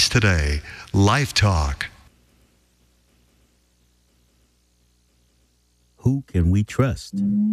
Christ Today, Life Talk. Who can we trust?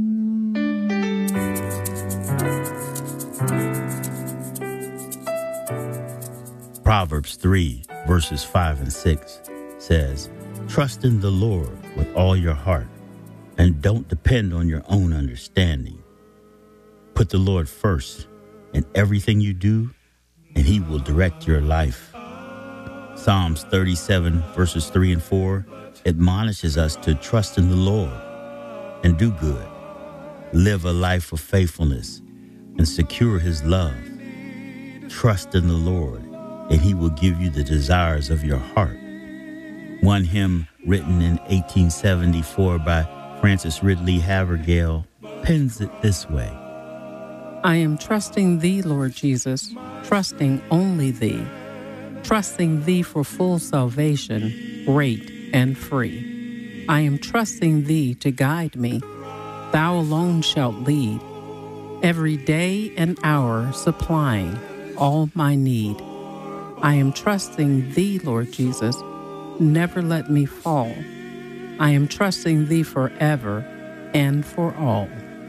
Proverbs 3, verses 5 and 6 says, "Trust in the Lord with all your heart, and don't depend on your own understanding. Put the Lord first in everything you do, and he will direct your life." Psalms 37, verses 3 and 4 admonishes us to trust in the Lord and do good, live a life of faithfulness, and secure his love. Trust in the Lord, and he will give you the desires of your heart. One hymn written in 1874 by Francis Ridley Havergal pens it this way: I am trusting thee, Lord Jesus, trusting only thee, trusting thee for full salvation, great and free. I am trusting thee to guide me. Thou alone shalt lead, every day and hour supplying all my need. I am trusting thee, Lord Jesus, never let me fall. I am trusting thee forever and for all.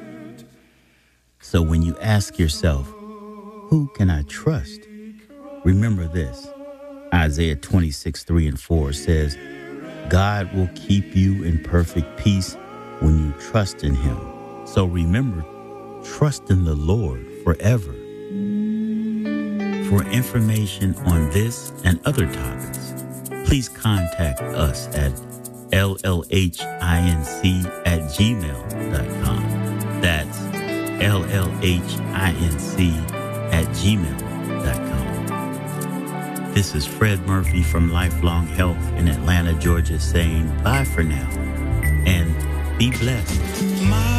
So when you ask yourself, who can I trust? Remember this. Isaiah 26, 3 and 4 says, God will keep you in perfect peace when you trust in him. So remember, trust in the Lord forever. For information on this and other topics, please contact us at llhinc@gmail.com. That's llhinc@gmail.com. This is Fred Murphy from Lifelong Health in Atlanta, Georgia, saying bye for now and be blessed.